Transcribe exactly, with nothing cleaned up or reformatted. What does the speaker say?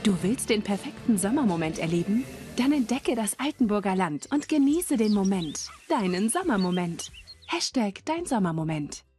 Du willst den perfekten Sommermoment erleben? Dann entdecke das Altenburger Land und genieße den Moment. Deinen Sommermoment. Hashtag dein Sommermoment.